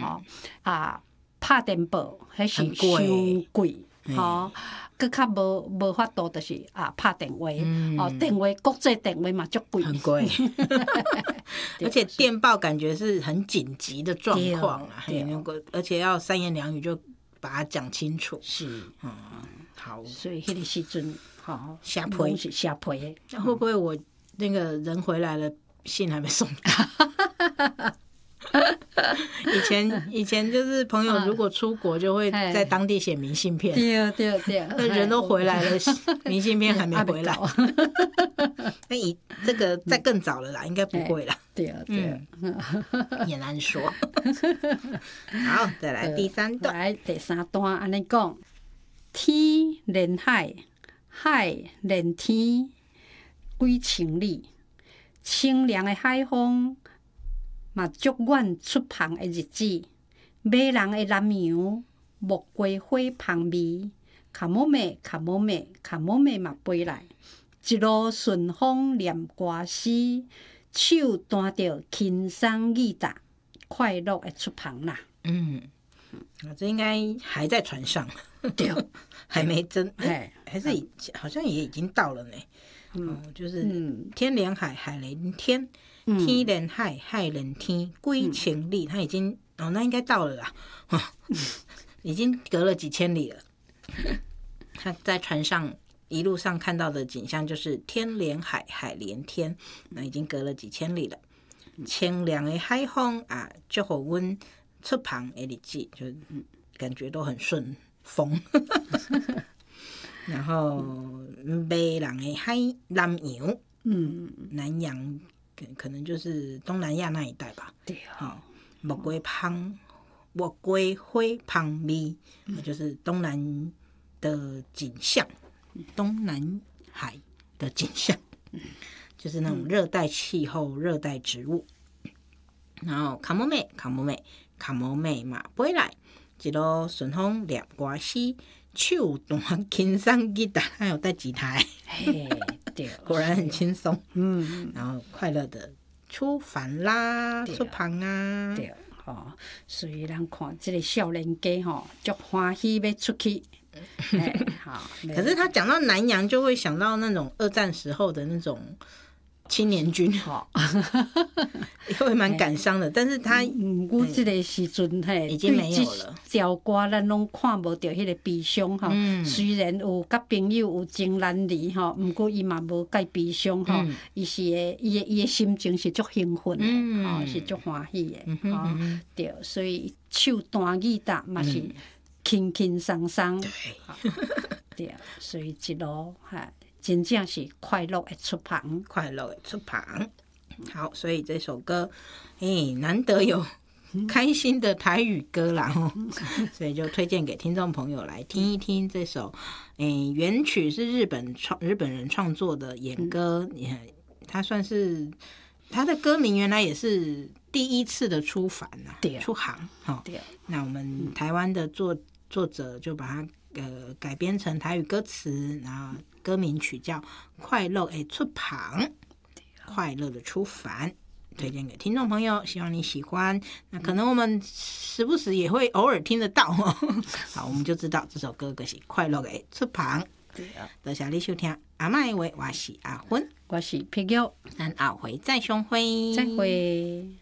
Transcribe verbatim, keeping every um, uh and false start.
吼、嗯、啊，拍电报迄是伤贵吼。佮较无无法度，就是啊拍电话，嗯、哦电话国际电话嘛足贵， 很贵，而且电报感觉是很紧急的状况啊，而且要三言两语就把它讲清楚。 是，嗯， 好， 所以迄个时阵，吼下批是下批的， 那会不会我那个人回来了，信还没送到？以前以前就是朋友如果出国就会在当地写明信片， 对对对， 那人都回来了，明信片还没回来。那以这个再更早了啦，应该不会啦。 对对， 也难说。好，再来第三段。 来第三段，安尼讲：天连海，海连天，几千里，清凉的海风。嘛，足远出芳的日子，马人的南洋，木瓜花香味，卡摩妹，卡摩妹，卡摩妹嘛飞来，一路顺风念歌诗，手弹着轻松吉他，快乐的出芳啦。 嗯，这应该还在船上， 对， 还没真，哎，还是已好像也已经到了呢。嗯，就是天连海，海连天。天连海，海连天，几千里，他已经哦，那应该到了啦，哦、已经隔了几千里了。他在船上一路上看到的景象就是天连海，海连天，那已经隔了几千里了。清凉的海风啊，就好阮出旁的日子，就感觉都很顺风。然后马人的海南洋，嗯，南洋。可能就是东南亚那一带吧。 对啊， 木瓜香，木瓜花香味，嗯、就是东南的景象，东南海的景象，嗯、就是那种热带气候、热带植物。然后卡摩妹，卡摩妹，卡摩妹嘛，飞来一路顺风念歌诗，手弹轻松吉他，还有带吉他。 嘿。对， 果然很轻松，嗯，然后快乐的出帆啦，出航啊， 对，哦，所以咱看这个少年家吼，足欢喜要出去，哎，好。 可是他讲到南洋，就会想到那种二战时候的那种青年军，哈，也会蛮感伤的。但是他， 嗯，我这个时阵嘿， 已经没有了。 条歌咱拢看无到迄个悲伤哈。嗯、虽然有甲朋友有情难离哈，不过伊嘛无介悲伤哈。伊、嗯、是诶，伊诶伊诶心情是足兴奋诶，嗯、哦，是足欢喜诶，嗯嗯哦，对，所以手弹吉他嘛是轻轻松松，嗯、对，所以一路哈。真正是快乐的出旁， 快乐的出旁。好，所以这首歌，哎，难得有开心的台语歌啦，所以就推荐给听众朋友来听一听这首。哎，原曲是日本创日本人创作的演歌，也他算是他的歌名原来也是第一次的出版啊，出行哈。那我们台湾的作作者就把它呃改编成台语歌词，然后。歌名曲叫《快乐的出旁》，快乐的出版，推荐给听众朋友，希望你喜欢。那可能我们时不时也会偶尔听得到哦。好，我们就知道这首歌就是《快乐的出旁》。对啊，多谢你收听。阿嬷的话，我是阿芬， 我是皮玉， 咱后回再相会， 再会。